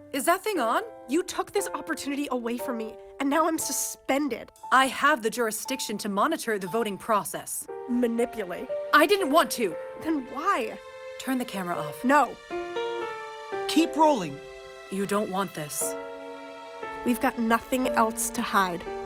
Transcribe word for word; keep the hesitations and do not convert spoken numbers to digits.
Is that thing on? You took this opportunity away from me, and now I'm suspended. I have the jurisdiction to monitor the voting process. Manipulate. I didn't want to. Then why? Turn the camera off. No. Keep rolling. You don't want this. We've got nothing else to hide.